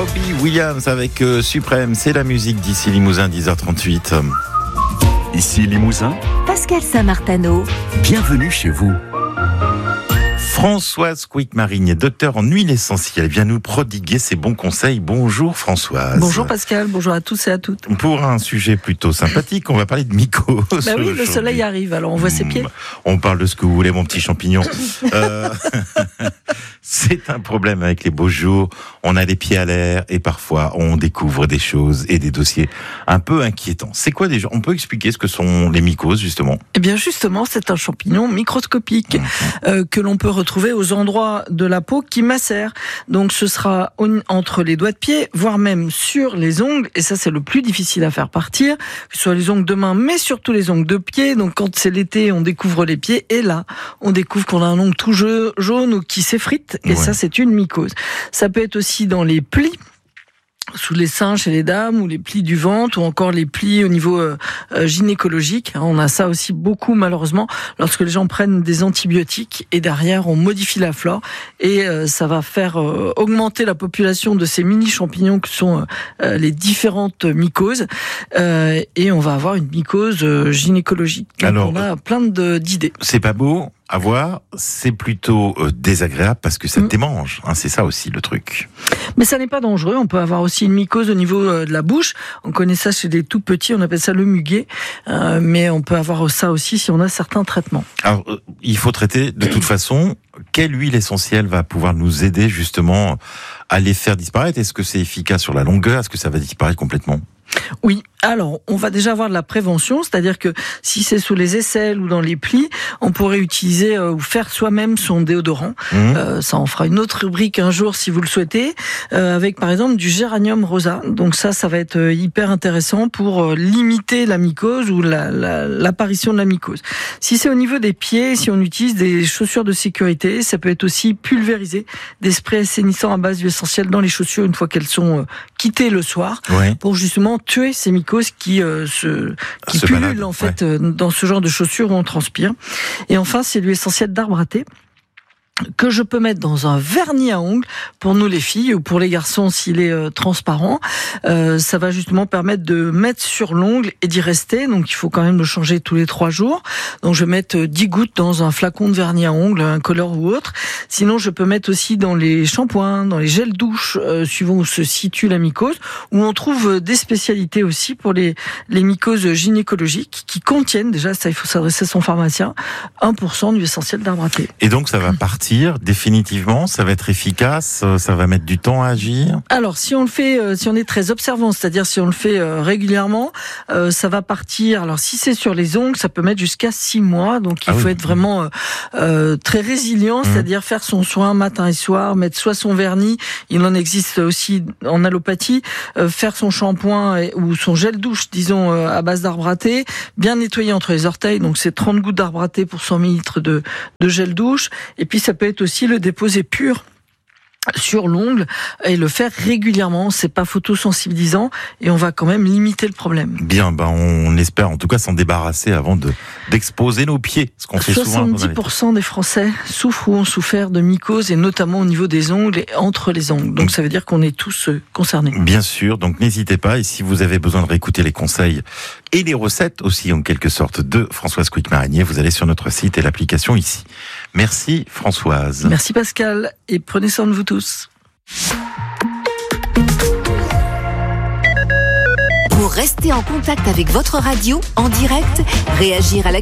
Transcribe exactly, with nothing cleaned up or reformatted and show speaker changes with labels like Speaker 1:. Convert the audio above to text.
Speaker 1: Robbie Williams avec euh, Suprême, c'est la musique d'ici Limousin, dix heures trente-huit.
Speaker 2: Ici Limousin,
Speaker 3: Pascal Saint-Martano.
Speaker 2: Bienvenue chez vous.
Speaker 1: Françoise Quick-Marinier, docteur en huile essentielle, vient nous prodiguer ses bons conseils. Bonjour Françoise.
Speaker 4: Bonjour Pascal, bonjour à tous et à toutes.
Speaker 1: Pour un sujet plutôt sympathique, on va parler de mycose.
Speaker 4: Bah oui, le soleil arrive, alors on voit ses pieds.
Speaker 1: On parle de ce que vous voulez, mon petit champignon. euh... C'est un problème avec les beaux jours. On a les pieds à l'air et parfois on découvre des choses et des dossiers un peu inquiétants. C'est quoi déjà ? On peut expliquer ce que sont les mycoses justement ?
Speaker 4: Eh bien justement, c'est un champignon microscopique mmh. euh, que l'on peut retrouver aux endroits de la peau qui macèrent. Donc ce sera entre les doigts de pied, voire même sur les ongles. Et ça, c'est le plus difficile à faire partir, que ce soit les ongles de main, mais surtout les ongles de pied. Donc quand c'est l'été, on découvre les pieds et là, on découvre qu'on a un ongle tout jaune ou qui s'effrite. Et ouais. Ça, c'est une mycose. Ça peut être aussi dans les plis, sous les seins chez les dames, ou les plis du ventre, ou encore les plis au niveau euh, gynécologique. On a ça aussi beaucoup, malheureusement, lorsque les gens prennent des antibiotiques et derrière, on modifie la flore et euh, ça va faire euh, augmenter la population de ces mini-champignons que sont euh, les différentes mycoses euh, et on va avoir une mycose euh, gynécologique. Donc alors, on a plein de, d'idées.
Speaker 1: C'est pas beau à voir, c'est plutôt euh, désagréable parce que ça mmh. démange, hein, c'est ça aussi le truc.
Speaker 4: Mais ça n'est pas dangereux, on peut avoir aussi une mycose au niveau euh, de la bouche, on connaît ça chez les tout petits, on appelle ça le muguet, euh, mais on peut avoir ça aussi si on a certains traitements.
Speaker 1: Alors, euh, il faut traiter de toute façon, quelle huile essentielle va pouvoir nous aider justement à les faire disparaître ? Est-ce que c'est efficace sur la longueur ? Est-ce que ça va disparaître complètement ?
Speaker 4: Oui, alors on va déjà avoir de la prévention, c'est-à-dire que si c'est sous les aisselles ou dans les plis, on pourrait utiliser euh, ou faire soi-même son déodorant. Mmh. Euh, ça en fera une autre rubrique un jour si vous le souhaitez, euh, avec par exemple du géranium rosa. Donc ça, ça va être euh, hyper intéressant pour euh, limiter la mycose ou la, la, l'apparition de la mycose. Si c'est au niveau des pieds, si on utilise des chaussures de sécurité, ça peut être aussi pulvérisé, des sprays assainissants à base d'huile essentielle dans les chaussures une fois qu'elles sont euh, quittées le soir, ouais. pour justement tuer ces mycoses qui euh, se qui se pullulent balade, en fait ouais. euh, dans ce genre de chaussures où on transpire. Et enfin, c'est l'huile essentielle d'arbre à thé que je peux mettre dans un vernis à ongles pour nous les filles ou pour les garçons s'il est euh, transparent. Euh, ça va justement permettre de mettre sur l'ongle et d'y rester. Donc il faut quand même le changer tous les trois jours. Donc je vais mettre dix gouttes dans un flacon de vernis à ongles, un color ou autre. Sinon je peux mettre aussi dans les shampoings, dans les gels douche, euh, suivant où se situe la mycose, où on trouve des spécialités aussi pour les, les mycoses gynécologiques qui contiennent, déjà ça il faut s'adresser à son pharmacien, un pour cent d'huile essentielle d'arbre à thé.
Speaker 1: Et donc ça va partir définitivement, ça va être efficace, ça va mettre du temps à agir.
Speaker 4: Alors si on le fait, si on est très observant, c'est-à-dire si on le fait régulièrement, ça va partir. Alors si c'est sur les ongles, ça peut mettre jusqu'à six mois. Donc il ah faut oui. être vraiment euh, très résilient, mmh. c'est-à-dire faire son soin matin et soir, mettre soit son vernis, il en existe aussi en allopathie, euh, faire son shampoing et, ou son gel douche, disons euh, à base d'arbre à thé, bien nettoyer entre les orteils. Donc c'est trente gouttes d'arbre à thé pour cent millilitres de, de gel douche. Et puis ça peut être aussi le déposer pur sur l'ongle et le faire régulièrement, c'est pas photosensibilisant et on va quand même limiter le problème.
Speaker 1: Bien, ben on espère en tout cas s'en débarrasser avant de d'exposer nos pieds, ce qu'on fait souvent.
Speaker 4: soixante-dix pour cent des Français souffrent ou ont souffert de mycose et notamment au niveau des ongles et entre les ongles. Donc ça veut dire qu'on est tous concernés.
Speaker 1: Bien sûr, donc n'hésitez pas et si vous avez besoin de réécouter les conseils et les recettes aussi en quelque sorte de Françoise Quick-Marinier, vous allez sur notre site et l'application ici. Merci Françoise.
Speaker 4: Merci Pascal et prenez soin de vous tous.
Speaker 3: Pour rester en contact avec votre radio, en direct, réagir à la